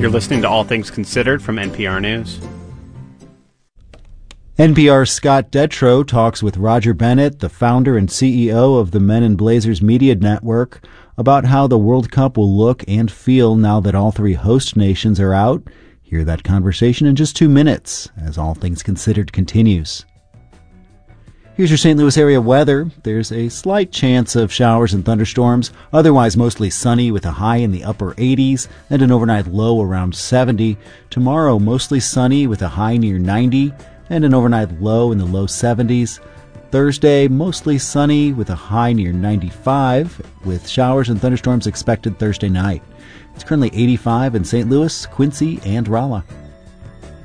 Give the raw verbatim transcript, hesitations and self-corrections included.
You're listening to All Things Considered from N P R News. N P R's Scott Detrow talks with Roger Bennett, the founder and C E O of the Men in Blazers Media Network, about how the World Cup will look and feel now that all three host nations are out. Hear that conversation in just two minutes as All Things Considered continues. Here's your Saint Louis area weather. There's a slight chance of showers and thunderstorms, otherwise mostly sunny with a high in the upper eighties and an overnight low around seventy. Tomorrow, mostly sunny with a high near ninety and an overnight low in the low seventies. Thursday, mostly sunny with a high near ninety-five, with showers and thunderstorms expected Thursday night. It's currently eighty-five in Saint Louis, Quincy, and Rolla.